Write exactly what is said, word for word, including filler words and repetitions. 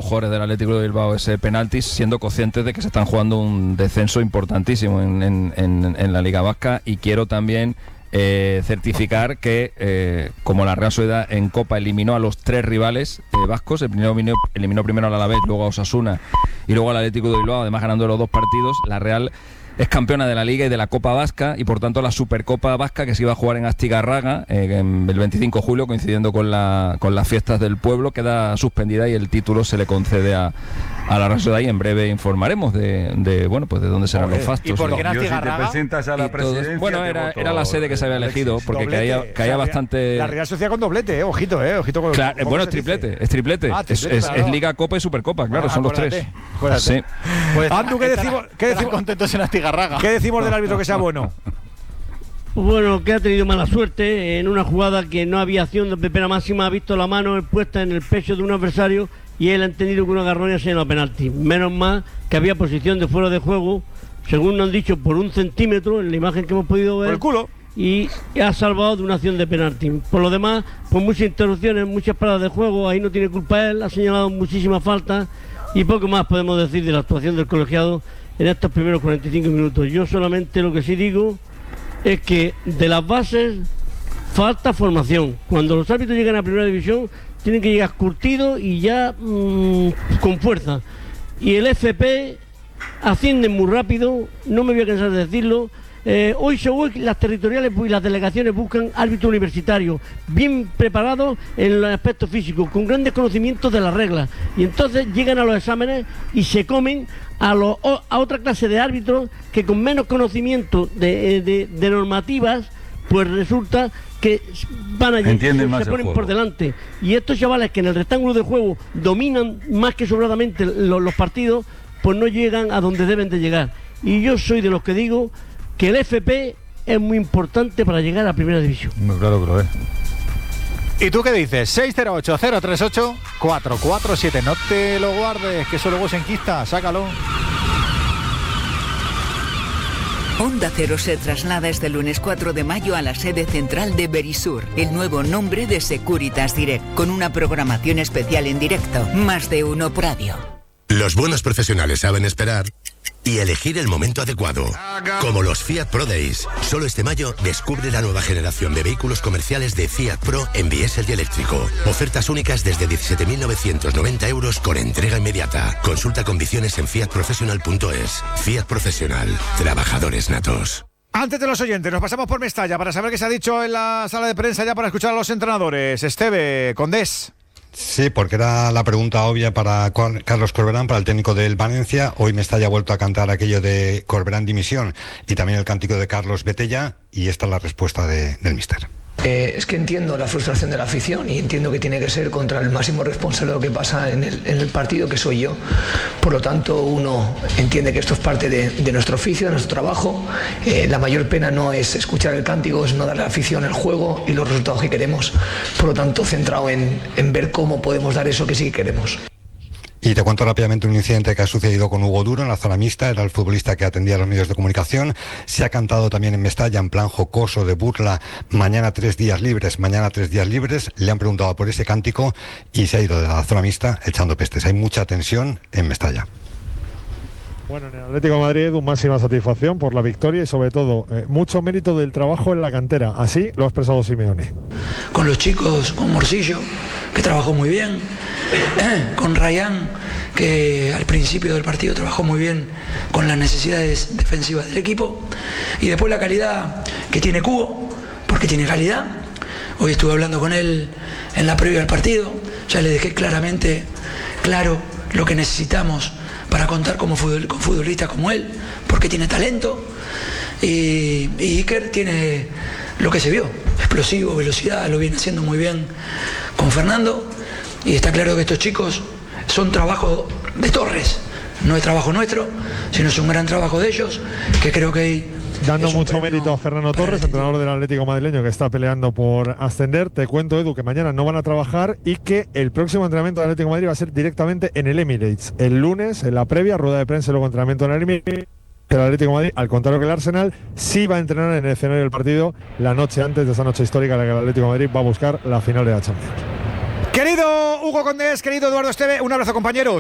jugadores del Atlético de Bilbao ese penalti, siendo conscientes de que se están jugando un descenso importantísimo en, en, en, en la Liga Vasca. Y quiero también eh, certificar que, eh, como la Real Sociedad en Copa eliminó a los tres rivales eh, vascos, el primero eliminó, eliminó primero al Alavés, luego a Osasuna y luego al Atlético de Bilbao, además ganando los dos partidos, la Real es campeona de la Liga y de la Copa Vasca, y por tanto la Supercopa Vasca, que se iba a jugar en Astigarraga eh, en el veinticinco de julio, coincidiendo con la con las fiestas del pueblo, queda suspendida y el título se le concede a, a la Real Sociedad, y en breve informaremos de, de bueno pues de dónde serán Joder, los fastos. ¿y por qué en Yo, si te Astigarraga? presentas a la presidencia, Bueno, te era, voto, era la sede que se había elegido, Alexis. porque Doblete, caía, caía o sea, bastante... La Real Sociedad con doblete, eh, ojito, eh, ojito con Claro, ¿cómo bueno, es se dice? triplete, es triplete, Ah, es, triplete, es, claro. es Liga, Copa y Supercopa, claro, Ah, son los acuérdate, tres. acuérdate. Sí. Pues, Andu, ¿qué decimos, ¿qué decimos, contentos en Astigarraga. ¿qué decimos del árbitro que sea bueno? Bueno, que ha tenido mala suerte en una jugada que no había acción de pena máxima, ha visto la mano puesta en el pecho de un adversario y él ha entendido que una garroña se llama penalti. Menos mal que había posición de fuera de juego, según nos han dicho, por un centímetro en la imagen que hemos podido ver. Por el culo. Y ha salvado de una acción de penalti. Por lo demás, pues muchas interrupciones, muchas paradas de juego, ahí no tiene culpa él, ha señalado muchísimas faltas y poco más podemos decir de la actuación del colegiado en estos primeros cuarenta y cinco minutos. Yo solamente lo que sí digo es que de las bases falta formación. Cuando los árbitros llegan a primera división tienen que llegar curtidos y ya mmm, con fuerza. Y el F P asciende muy rápido, no me voy a cansar de decirlo. Eh, hoy se hoy las territoriales y las delegaciones buscan árbitros universitarios bien preparados en el aspecto físico, con grandes conocimientos de las reglas, y entonces llegan a los exámenes y se comen a, los, a otra clase de árbitros que con menos conocimiento de, de, de normativas, pues resulta que van allí, Entienden se, más se el ponen juego. por delante, y estos chavales que en el rectángulo de juego dominan más que sobradamente los, los partidos, pues no llegan a donde deben de llegar. Y yo soy de los que digo que el F P es muy importante para llegar a primera división. Muy claro que lo es. ¿Y tú qué dices? seis cero ocho, cero tres ocho, cuatro cuatro siete. No te lo guardes, que eso luego se enquista. Sácalo. Onda Cero se traslada este lunes cuatro de mayo a la sede central de Verisur, el nuevo nombre de Securitas Direct, con una programación especial en directo. Más de uno por radio. Los buenos profesionales saben esperar y elegir el momento adecuado. Como los Fiat Pro Days. Solo este mayo descubre la nueva generación de vehículos comerciales de Fiat Pro en diésel y eléctrico. Ofertas únicas desde diecisiete mil novecientos noventa euros con entrega inmediata. Consulta condiciones en fiat professional punto es. Fiat Profesional. Trabajadores natos. Antes de los oyentes, nos pasamos por Mestalla para saber qué se ha dicho en la sala de prensa, ya para escuchar a los entrenadores. Esteve, Condés. Sí, porque era la pregunta obvia para Carlos Corberán, para el técnico del Valencia. Hoy Mestalla ha vuelto a cantar aquello de Corberán dimisión y también el cántico de Carlos Betella, y esta es la respuesta de, del míster. Eh, es que entiendo la frustración de la afición y entiendo que tiene que ser contra el máximo responsable de lo que pasa en el, en el partido, que soy yo. Por lo tanto, uno entiende que esto es parte de, de nuestro oficio, de nuestro trabajo. Eh, la mayor pena no es escuchar el cántico, es no darle a la afición el juego y los resultados que queremos. Por lo tanto, centrado en, en ver cómo podemos dar eso que sí que queremos. Y te cuento rápidamente un incidente que ha sucedido con Hugo Duro en la zona mixta. Era el futbolista que atendía a los medios de comunicación. Se ha cantado también en Mestalla en plan jocoso, de burla: mañana tres días libres, mañana tres días libres. Le han preguntado por ese cántico y se ha ido de la zona mixta echando pestes. Hay mucha tensión en Mestalla. Bueno, en el Atlético de Madrid, una máxima satisfacción por la victoria y sobre todo eh, mucho mérito del trabajo en la cantera. Así lo ha expresado Simeone. Con los chicos, con Morcillo, que trabajó muy bien, con Rayán, que al principio del partido trabajó muy bien con las necesidades defensivas del equipo, y después la calidad que tiene Cubo, porque tiene calidad. Hoy estuve hablando con él en la previa del partido, ya le dejé claramente claro lo que necesitamos para contar como futbol, con futbolistas como él, porque tiene talento, y, y Iker tiene lo que se vio, explosivo, velocidad, lo viene haciendo muy bien con Fernando, y está claro que estos chicos son trabajo de Torres, no es trabajo nuestro, sino es un gran trabajo de ellos, que creo que hay... Dando mucho mérito a Fernando Torres, entrenador del Atlético madrileño, que está peleando por ascender. Te cuento, Edu, que mañana no van a trabajar y que el próximo entrenamiento del Atlético de Madrid va a ser directamente en el Emirates. El lunes, en la previa, rueda de prensa y luego entrenamiento en el Emirates. El Atlético de Madrid, al contrario que el Arsenal, sí va a entrenar en el escenario del partido la noche antes de esa noche histórica en la que el Atlético de Madrid va a buscar la final de la Champions. Querido Hugo Condés, querido Eduardo Esteve, un abrazo, compañeros.